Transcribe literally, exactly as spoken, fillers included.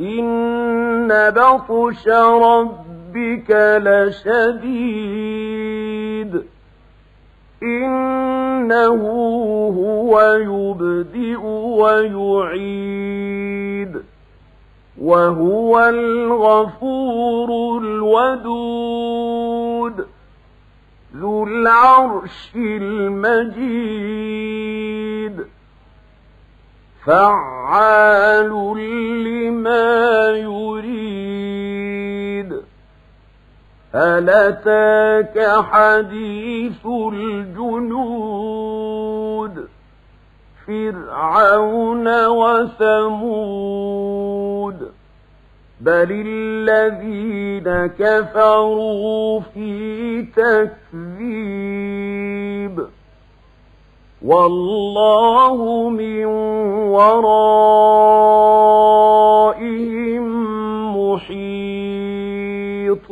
إن بطش ربك لشديد إنه هو يبدئ ويعيد وهو الغفور الودود ذو العرش المجيد فعال لما يريد هل أتاك حديث الجنود فرعون وثمود بل الذين كفروا في تكذيب والله من ورائهم محيط